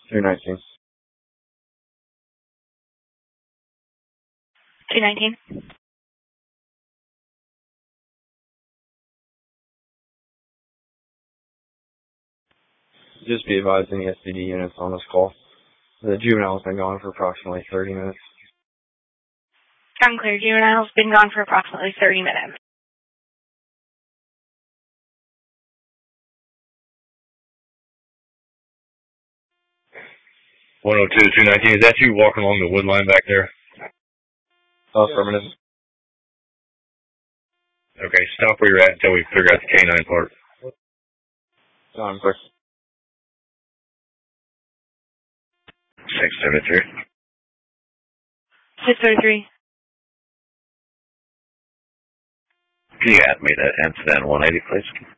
219. 219. Just be advised any SCD units on this call. The juvenile has been gone for approximately 30 minutes. Unclear. Juvenile's been gone for approximately 30 minutes. 102-219, is that you walking along the wood line back there? Affirmative. Okay, stop where you're at until we figure out the canine part. Time, quick. 673. 633. Can you add me that incident 180, please?